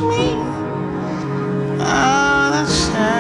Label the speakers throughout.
Speaker 1: me. Oh, the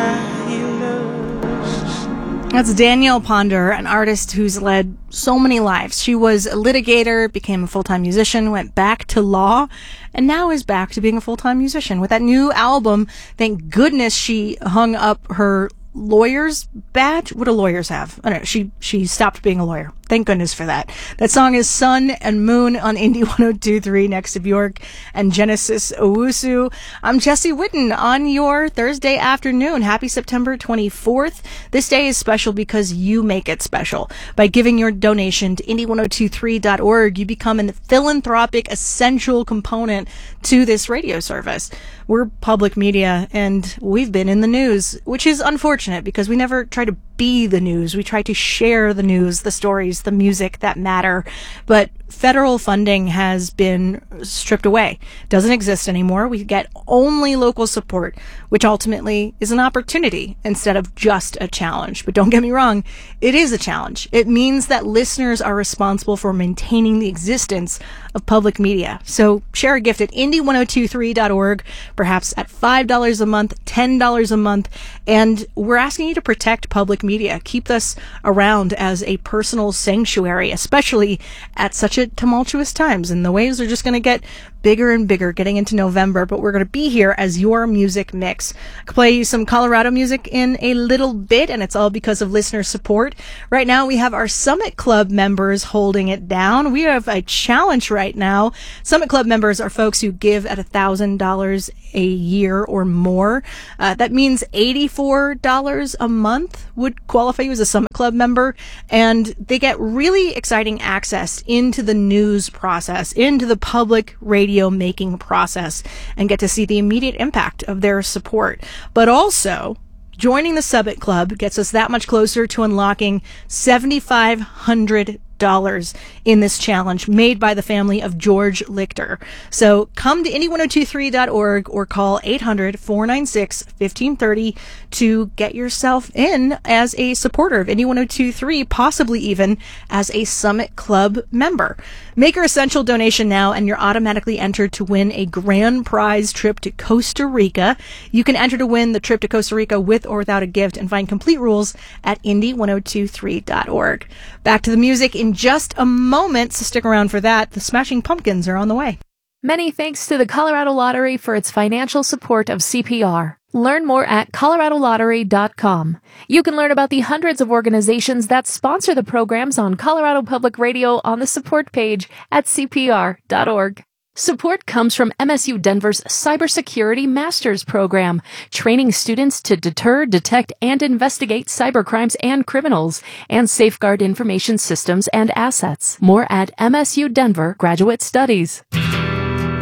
Speaker 1: cellulose.
Speaker 2: That's Danielle Ponder, an artist who's led so many lives. She was a litigator, became a full-time musician, went back to law, and now is back to being a full-time musician. With that new album, thank goodness she hung up her lawyer's badge. What do lawyers have? I don't know. She stopped being a lawyer. Thank goodness for that. That song is Sun and Moon on Indie 102.3 next to Bjork and Genesis Owusu. I'm Jesse Whitten on your Thursday afternoon. Happy September 24th. This day is special because you make it special. By giving your donation to indie1023.org, you become a philanthropic essential component to this radio service. We're public media and we've been in the news, which is unfortunate because we never try to be the news. We try to share the news, the stories, the music that matter. But federal funding has been stripped away. Doesn't exist anymore. We get only local support, which ultimately is an opportunity instead of just a challenge. But don't get me wrong, it is a challenge. It means that listeners are responsible for maintaining the existence of public media. So share a gift at indie1023.org, perhaps at $5 a month, $10 a month, and we're asking you to protect public media. Keep us around as a personal sanctuary, especially at such a tumultuous times. And the waves are just going to get bigger and bigger getting into November, but we're going to be here as your music mix. I'll play you some Colorado music in a little bit, and it's all because of listener support. Right now, we have our Summit Club members holding it down. We have a challenge right now. Summit Club members are folks who give at $1,000 a year or more. That means $84 a month would qualify you as a Summit Club member, and they get really exciting access into the news process, into the public radio making process, and get to see the immediate impact of their support. But also, joining the Summit Club gets us that much closer to unlocking $7,500 in this challenge made by the family of George Lichter. So come to indie1023.org or call 800-496-1530 to get yourself in as a supporter of Indie 1023, possibly even as a Summit Club member. Make your essential donation now and you're automatically entered to win a grand prize trip to Costa Rica. You can enter to win the trip to Costa Rica with or without a gift and find complete rules at indie1023.org. Back to the music in just a moment, so stick around for that. The Smashing Pumpkins are on the way.
Speaker 3: Many thanks to the Colorado Lottery for its financial support of CPR. Learn more at coloradolottery.com. You can learn about the hundreds of organizations that sponsor the programs on Colorado Public Radio on the support page at cpr.org. Support comes from MSU Denver's Cybersecurity Masters Program, training students to deter, detect, and investigate cybercrimes and criminals, and safeguard information systems and assets. More at MSU Denver Graduate Studies.